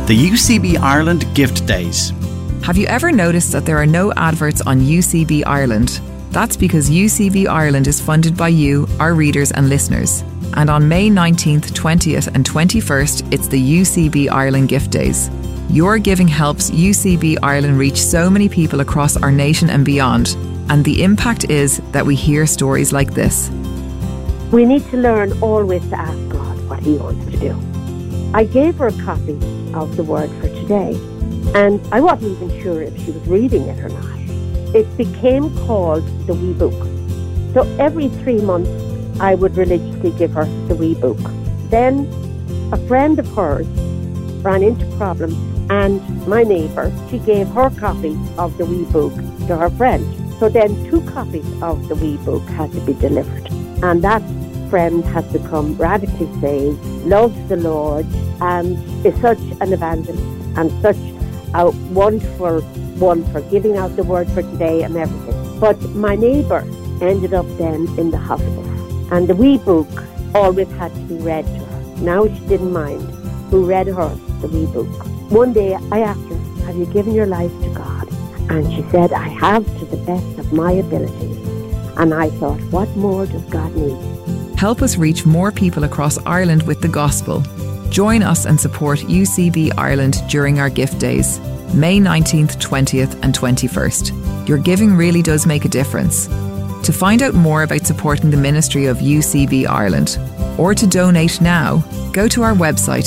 The UCB Ireland Gift Days. Have you ever noticed that there are no adverts on UCB Ireland? That's because UCB Ireland is funded by you, our readers and listeners. And on May 19th, 20th and 21st, it's the UCB Ireland Gift Days. Your giving helps UCB Ireland reach so many people across our nation and beyond. And the impact is that we hear stories like this. We need to learn always to ask God what He wants to do. I gave her a copy of the Word for Today, and I wasn't even sure if she was reading it or not. It became called the Wee Book. So every 3 months, I would religiously give her the Wee Book. Then a friend of hers ran into problems, and my neighbour, she gave her copy of the Wee Book to her friend. So then 2 copies of the Wee Book had to be delivered. And that friend has become radically saved, loves the Lord, and is such an evangelist and such a wonderful one for giving out the Word for Today and everything. But my neighbour ended up then in the hospice, and the Wee Book always had to be read to her. Now she didn't mind who read her the Wee Book. One day I asked her, have you given your life to God? And she said, I have, to the best of my abilities. And I thought, what more does God need? Help us reach more people across Ireland with the gospel. Join us and support UCB Ireland during our gift days, May 19th, 20th and 21st. Your giving really does make a difference. To find out more about supporting the ministry of UCB Ireland, or to donate now, go to our website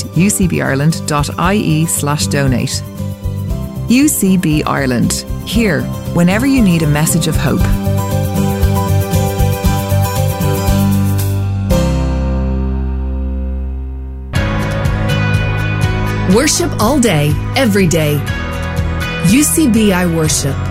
ucbireland.ie/donate. UCB Ireland, here whenever you need a message of hope. Worship all day, every day. UCBI Worship.